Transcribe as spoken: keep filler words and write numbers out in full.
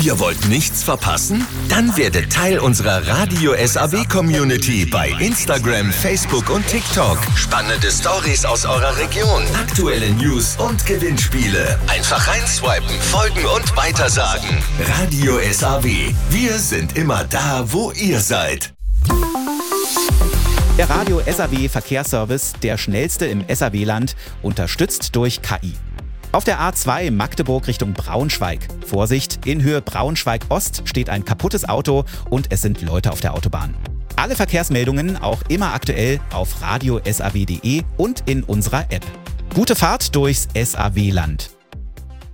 Ihr wollt nichts verpassen? Dann werdet Teil unserer Radio S A W-Community bei Instagram, Facebook und TikTok. Spannende Stories aus eurer Region, aktuelle News und Gewinnspiele. Einfach reinswipen, folgen und weitersagen. Radio S A W. Wir sind immer da, wo ihr seid. Der Radio S A W Verkehrsservice, der schnellste im S A W-Land, unterstützt durch K I. Auf der A zwei Magdeburg Richtung Braunschweig. Vorsicht, in Höhe Braunschweig-Ost steht ein kaputtes Auto und es sind Leute auf der Autobahn. Alle Verkehrsmeldungen auch immer aktuell auf radio s a w punkt d e und in unserer App. Gute Fahrt durchs S A W-Land.